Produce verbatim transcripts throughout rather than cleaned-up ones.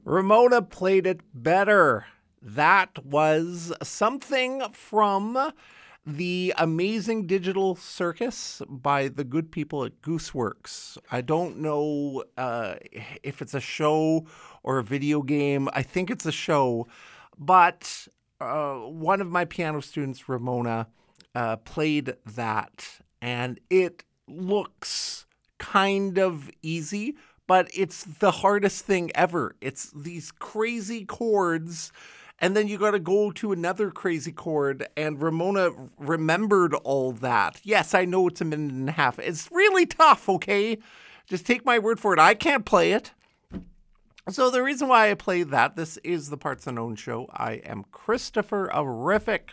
Ramona played it better. That was something from The Amazing Digital Circus by the good people at Gooseworks. I don't know uh, if it's a show or a video game. I think it's a show. But uh, one of my piano students, Ramona, uh, played that. And it looks kind of easy, but it's the hardest thing ever. It's these crazy chords, and then you got to go to another crazy chord, and Ramona remembered all that. Yes, I know it's a minute and a half. It's really tough, okay? Just take my word for it. I can't play it. So the reason why I play that, this is the Parts Unknown Show. I am Christopher, a horrific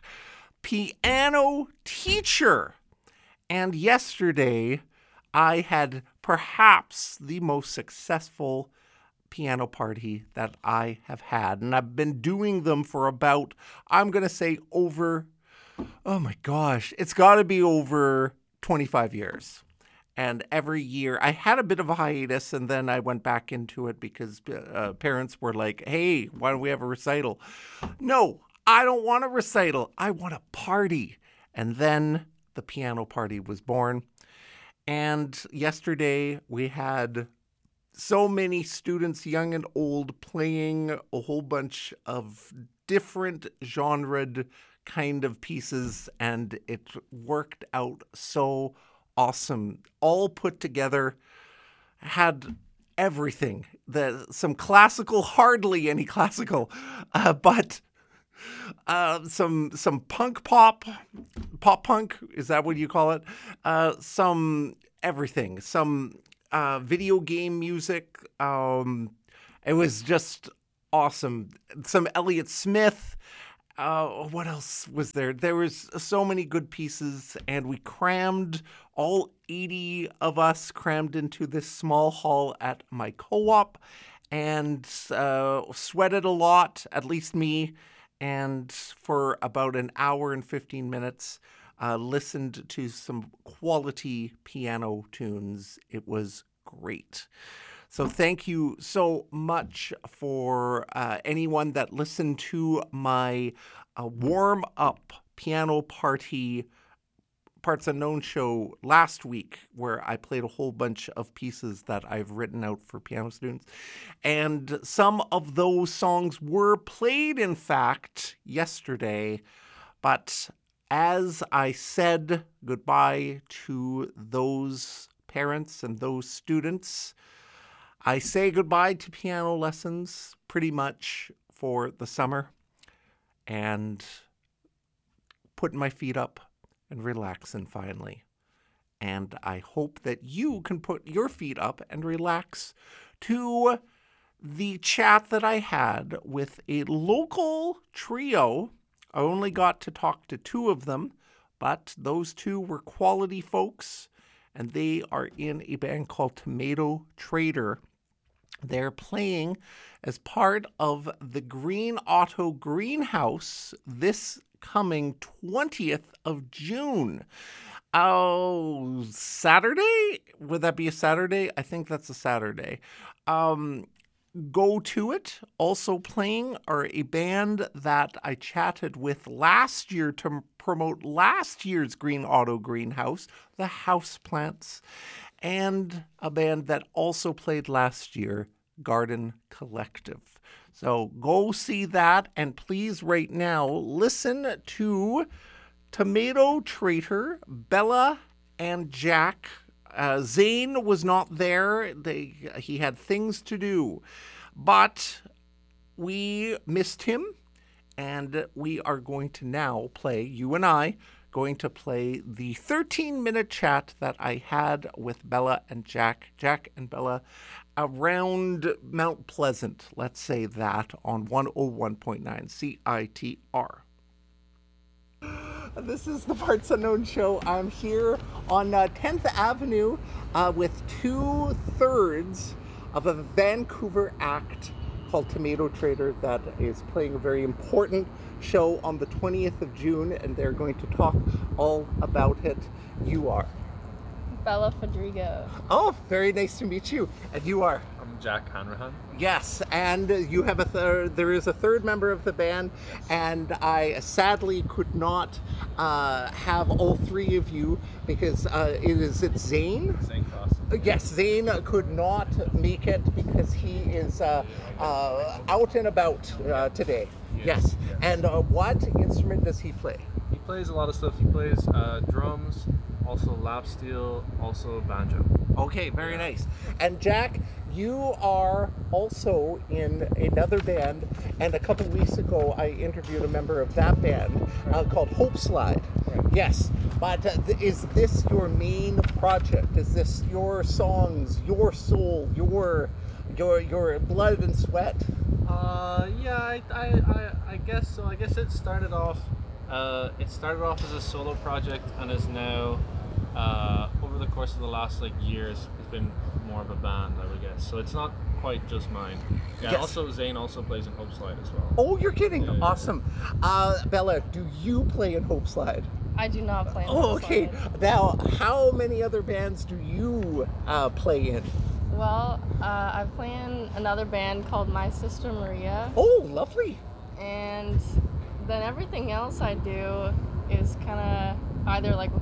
piano teacher. And yesterday, I had perhaps the most successful piano party that I have had. And I've been doing them for about, I'm going to say over, oh my gosh, it's got to be over twenty-five years. And every year, I had a bit of a hiatus, and then I went back into it because uh, parents were like, hey, why don't we have a recital? No, I don't want a recital. I want a party. And then the piano party was born. And yesterday we had so many students, young and old, playing a whole bunch of different genred kind of pieces, and it worked out so awesome. All put together, had everything. The some classical, hardly any classical, uh, but Uh, some some punk pop, pop punk, is that what you call it? Uh, some everything, some uh, video game music. Um, it was just awesome. Some Elliott Smith. Uh, what else was there? There was so many good pieces, and we crammed, all eighty of us crammed into this small hall at my co-op, and uh, sweated a lot, at least me. And for about an hour and fifteen minutes, uh, listened to some quality piano tunes. It was great. So thank you so much for uh, anyone that listened to my uh, warm-up piano party Parts Unknown show last week, where I played a whole bunch of pieces that I've written out for piano students. And some of those songs were played, in fact, yesterday. But as I said goodbye to those parents and those students, I say goodbye to piano lessons pretty much for the summer, and putting my feet up and relaxing finally. And I hope that you can put your feet up and relax to the chat that I had with a local trio. I only got to talk to two of them, but those two were quality folks, and they are in a band called Tomato Trader. They're playing as part of the Green Auto Greenhouse this coming twentieth of June. Oh, Saturday? Would that be a Saturday? I think that's a Saturday. Um, go to it. Also playing are a band that I chatted with last year to promote last year's Green Auto Greenhouse, the Houseplants, and a band that also played last year, Garden Collective. So go see that, and please right now listen to Tomato Trader, Bella and Jack. Uh, Zane was not there. They, he had things to do, but we missed him, and we are going to now play, you and I, going to play the thirteen-minute chat that I had with Bella and Jack, Jack and Bella, around Mount Pleasant, let's say that, on one oh one point nine C I T R. This is the Parts Unknown Show. I'm here on uh, tenth Avenue uh, with two-thirds of a Vancouver act called Tomato Trader that is playing a very important show on the twentieth of June, and they're going to talk all about it. You are? Bella Federigo. Oh, very nice to meet you. And you are? I'm Jack Hanrahan. Yes, and you have a third. There is a third member of the band, and I sadly could not uh, have all three of you because uh, it is it Zane. Zane Costa. Yes, Zane could not make it because he is uh, uh, out and about uh, today. Yes, Yes, yes. and uh, what instrument does he play? He plays a lot of stuff. He plays uh, drums, also lap steel, also banjo. Okay, very Yeah. nice. And Jack, you are also in another band, and a couple weeks ago I interviewed a member of that band uh, called Hope Slide. Right. Yes, but uh, th- is this your main project? Is this your songs, your soul, your your your blood and sweat? Uh, yeah, I, I, I, I guess so. I guess it started off. Uh, it started off as a solo project and is now, uh, over the course of the last like years, it's been more of a band, I would guess. So it's not quite just mine. Yeah. Yes. Also, Zane also plays in Hope Slide as well. Oh, you're kidding! Yeah, yeah. Awesome. Uh, Bella, do you play in Hope Slide? I do not play in Oh, Hope okay. Slide. Now, how many other bands do you uh, play in? Well, uh, I play in another band called My Sister Maria, Oh, lovely. and then everything else I do is kind of either like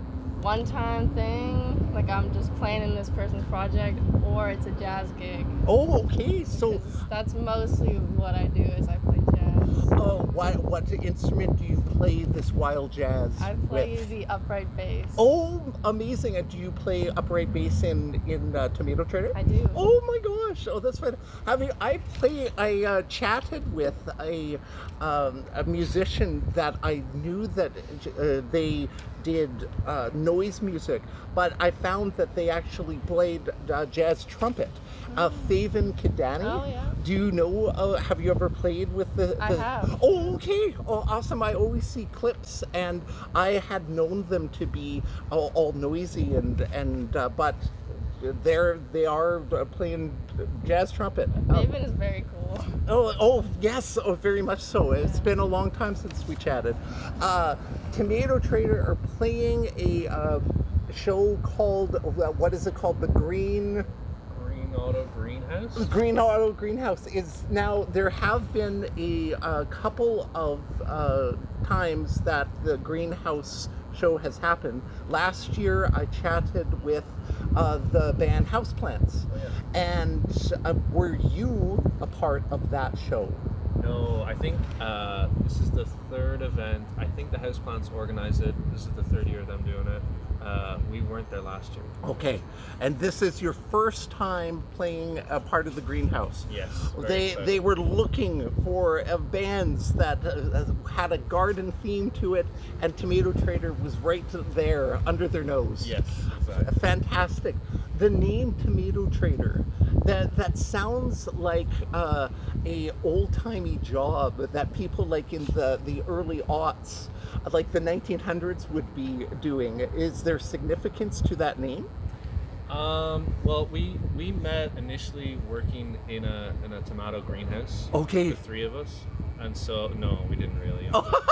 one-time thing, like I'm just playing in this person's project, or it's a jazz gig. Oh, okay. So, 'Cause that's mostly what I do is I play jazz. uh, what what instrument do you play this wild jazz I play with? the upright bass. Oh, amazing! And do you play upright bass in in uh, Tomato Trader? I do. Oh my gosh! Oh, that's fun. I mean, I play. I uh, chatted with a um, a musician that I knew that uh, they did uh, noise music, but I found that they actually played uh, jazz trumpet. Uh, Faven Kidani. Oh, yeah. Do you know? Uh, have you ever played with the? the I have. Oh, okay. Oh, awesome. I always see clips, and I had known them to be all, all noisy and and uh, but they're they are uh, playing jazz trumpet. Uh, Maven is very cool. Oh, oh yes, oh, very much so. It's been a long time since we chatted. Uh, Tomato Trader are playing a uh, show called uh, what is it called? The Green. Green Auto Greenhouse. Green Auto Greenhouse is now. There have been a, uh couple of uh, times that the Greenhouse show has happened. Last year, I chatted with uh, the band Houseplants, Oh, yeah. and uh, were you a part of that show? No, I think uh, this is the third event. I think the Houseplants organized it. This is the third year of them doing it. Uh, we weren't there last year. Okay, and this is your first time playing a part of the Greenhouse. Yes. very They excited. they were looking for uh, bands that uh, had a garden theme to it, and Tomato Trader was right there under their nose. Yes, exactly. Fantastic. The name Tomato Trader, that that sounds like uh, a old timey job that people like in the the early aughts, like the nineteen hundreds, would be doing. Is there significance to that name? Um, well, we we met initially working in a in a tomato greenhouse. Okay. The three of us, and so no, we didn't really.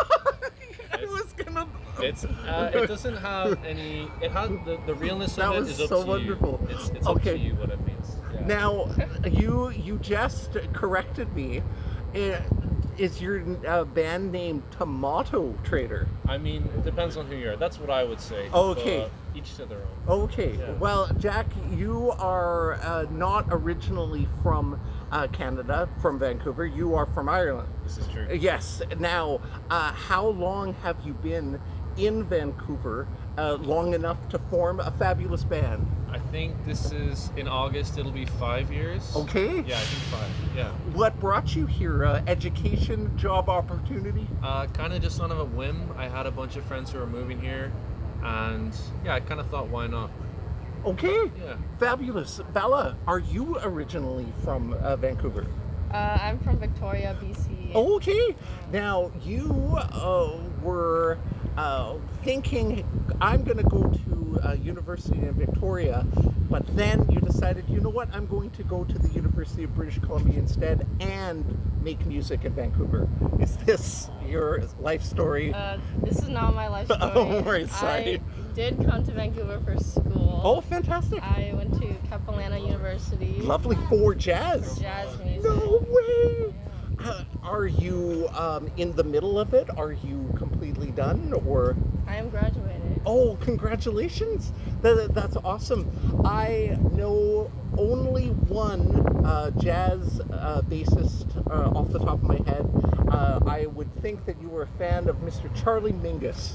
I was gonna. It's uh, it doesn't have any. It has the, the realness That of it was is up so to wonderful. you. It's it's Okay. up to you what it means. Yeah. Now, you you just corrected me. Uh, Is your uh, band name Tomato Trader? I mean, it depends on who you are. That's what I would say. Okay. But each to their own. Okay. Yeah. Well, Jack, you are uh, not originally from uh, Canada, from Vancouver. You are from Ireland. This is true. Yes. Now, uh, how long have you been in Vancouver? Uh, long enough to form a fabulous band? I think this is in August. It'll be five years. Okay. Yeah, I think five. Yeah. What brought you here? Uh, education, job opportunity? Uh, kind of just on a whim. I had a bunch of friends who were moving here, and yeah, I kind of thought, why not? Okay. Yeah. Fabulous. Bella, are you originally from uh, Vancouver? Uh, I'm from Victoria, B C. Okay. Now, you uh, were uh, thinking, I'm going to go to uh, university in Victoria, but then you decided, you know what, I'm going to go to the University of British Columbia instead and make music in Vancouver. Is this your life story? Uh, this is not my life story. Oh, right, sorry. I did come to Vancouver for school. Oh, fantastic. I went to Capella Atlanta University. Lovely for jazz. Jazz music. No way. Uh, are you um, in the middle of it? Are you completely done, or? I am graduated. Oh, congratulations! That, that's awesome. I know only one uh, jazz uh, bassist uh, off the top of my head. Uh, I would think that you were a fan of Mister Charlie Mingus.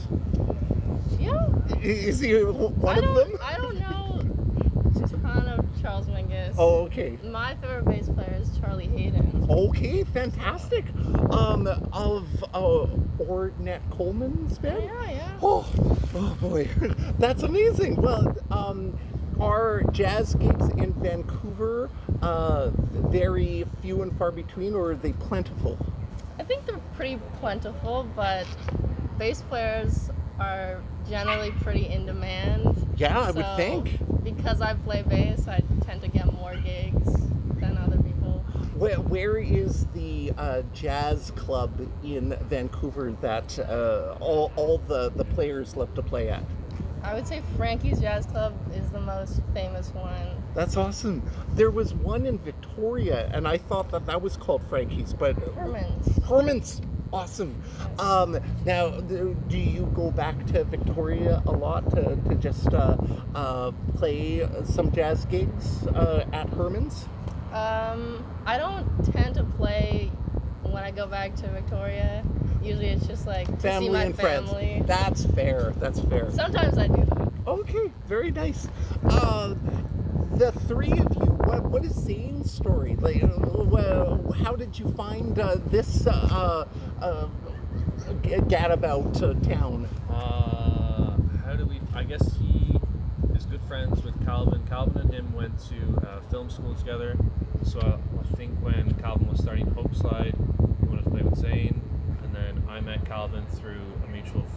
Yeah. Is he one I of don't, them? I don't know a ton of Charles Mingus. Oh, okay. My favorite bass player is Charlie Hayden. Okay, fantastic. Um, of uh, Ornette Coleman's band? Yeah, yeah. Oh, oh boy, that's amazing. Well, um, are jazz gigs in Vancouver uh, very few and far between, or are they plentiful? I think they're pretty plentiful, but bass players are generally pretty in demand. Yeah, I would So, think. Because I play bass, I tend to get more gigs than other people. Where, where is the uh, jazz club in Vancouver that uh, all, all the, the players love to play at? I would say Frankie's Jazz Club is the most famous one. That's awesome. There was one in Victoria, and I thought that that was called Frankie's, but Herman's. Herman's, awesome. Um, now, do do you go back to Victoria a lot to, to just uh, uh, play some jazz gigs uh, at Herman's? Um, I don't tend to play when I go back to Victoria. Usually it's just like to Family see my and family. friends. That's fair. That's fair. Sometimes I do that. Okay, very nice. Uh, the three of you, what what is Zane's story? Like, uh, well, how did you find uh, this uh, uh, g- gadabout uh, town? Uh, how do we? I guess he is good friends with Calvin. Calvin and him went to uh, film school together. So I, I think when Calvin was starting Hope Slide, he wanted to play with Zane, and then I met Calvin through a mutual